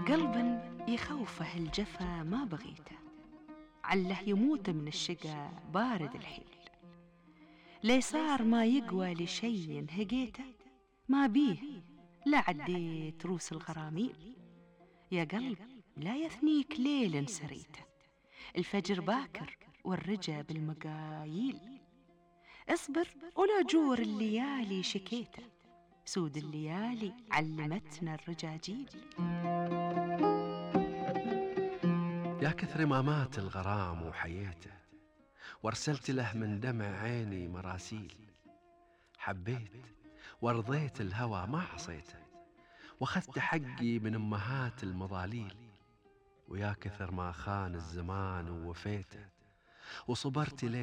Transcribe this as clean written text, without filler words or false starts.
قلب يخوفه الجفا ما بغيته، عله يموت من الشقا بارد الحيل. لي صار ما يقوى لشي هقيته، ما بيه لا عديت روس الغراميل. يا قلب لا يثنيك ليل سريته، الفجر باكر والرجا بالمقاييل. اصبر ولا جور الليالي شكيته، سود الليالي علمتنا الرجاجيل. يا كثر ما مات الغرام وحييته، وارسلت له من دمع عيني مراسيل. حبيت ورضيت الهوى ما عصيته، واخذت حقي من امهات المضاليل. ويا كثر ما خان الزمان ووفيته، وصبرت